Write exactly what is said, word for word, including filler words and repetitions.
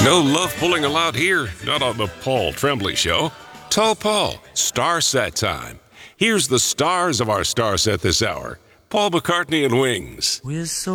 No love pulling allowed here, not on the Paul Tremblay Show. Tall Paul, Star Set time. Here's the stars of our Star Set this hour. Paul McCartney and Wings. We're so